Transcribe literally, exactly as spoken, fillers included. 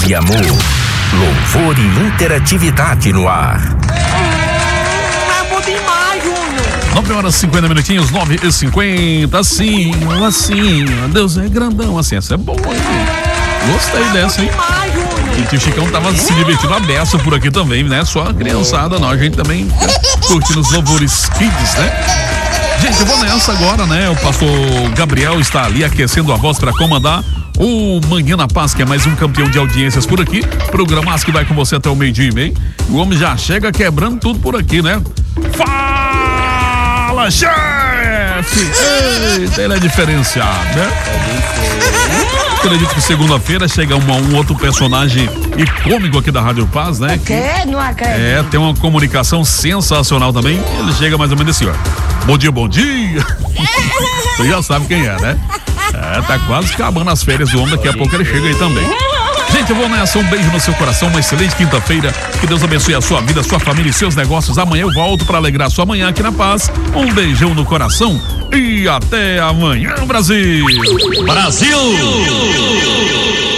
e amor. Louvor e interatividade no ar. É bom demais, Júnior. nove horas e cinquenta minutinhos, nove e cinquenta, assim, assim, Deus é grandão, assim, essa é boa, hein? Gostei É dessa, hein? bom demais, Júnior. E o tio Chicão tava se divertindo a beça por aqui também, né? Só a criançada, não, a gente também curtindo os louvores kids, né? Gente, eu vou nessa agora, né? O pastor Gabriel está ali aquecendo a voz para comandar o Manhã na Paz, que é mais um campeão de audiências por aqui. Programaço que vai com você até o meio-dia e meio. O homem já chega quebrando tudo por aqui, né? Fala, chefe! Eita, ele é diferenciado, né? Acredito que segunda-feira chega um, um outro personagem icônico aqui da Rádio Paz, né? Que, Não acredito. é, tem uma comunicação sensacional também. Ele chega mais ou menos assim, ó. Bom dia, bom dia. Você já sabe quem é, né? É, tá quase acabando as férias do homem, daqui a pouco ele chega aí também. Gente, eu vou nessa, um beijo no seu coração, uma excelente quinta-feira, que Deus abençoe a sua vida, a sua família e seus negócios. Amanhã eu volto para alegrar sua manhã aqui na Paz. Um beijão no coração e até amanhã, Brasil! Brasil!